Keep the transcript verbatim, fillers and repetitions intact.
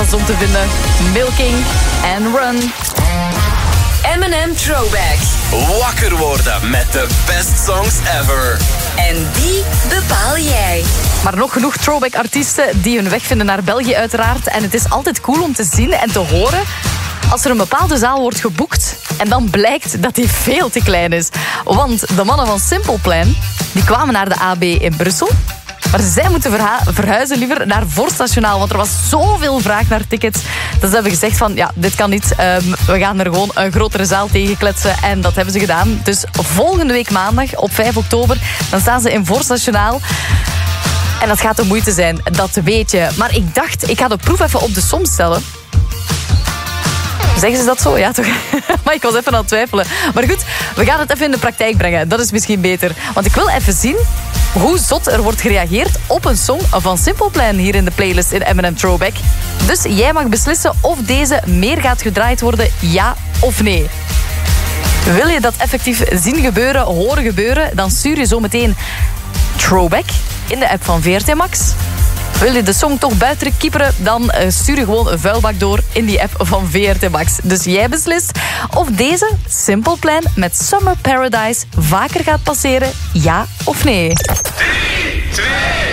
was om te vinden. Milking and Run. M en M Throwback. Wakker worden met de best songs ever. En die bepaal jij. Maar nog genoeg throwback-artiesten die hun weg vinden naar België uiteraard. En het is altijd cool om te zien en te horen als er een bepaalde zaal wordt geboekt en dan blijkt dat die veel te klein is. Want de mannen van Simple Plan, die kwamen naar de A B in Brussel. Maar zij moeten verha- verhuizen liever naar Voorstationaal. Want er was zoveel vraag naar tickets. Dat ze hebben gezegd van, ja, dit kan niet. Um, we gaan er gewoon een grotere zaal tegen kletsen. En dat hebben ze gedaan. Dus volgende week maandag, op vijf oktober... dan staan ze in Voorstationaal. En dat gaat de moeite zijn, dat weet je. Maar ik dacht, ik ga de proef even op de som stellen. Zeggen ze dat zo? Ja, toch? Maar ik was even aan het twijfelen. Maar goed, we gaan het even in de praktijk brengen. Dat is misschien beter. Want ik wil even zien hoe zot er wordt gereageerd op een song van Simple Plan hier in de playlist in M en M Throwback. Dus jij mag beslissen of deze meer gaat gedraaid worden, ja of nee. Wil je dat effectief zien gebeuren, horen gebeuren, dan stuur je zo meteen Throwback in de app van V R T Max. Wil je de song toch buiten kieperen, dan stuur je gewoon een vuilbak door in die app van V R T Max. Dus jij beslist of deze Simple Plan met Summer Paradise vaker gaat passeren, ja of nee. drie, twee,